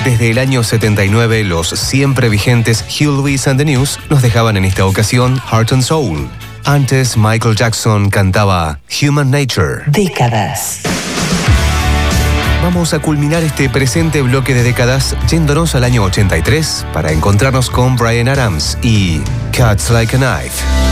Desde el año 79, los siempre vigentes Huey Lewis and the News nos dejaban en esta ocasión Heart and Soul. Antes, Michael Jackson cantaba Human Nature. Décadas. Vamos a culminar este presente bloque de décadas yéndonos al año 83 para encontrarnos con Bryan Adams y Cuts Like a Knife.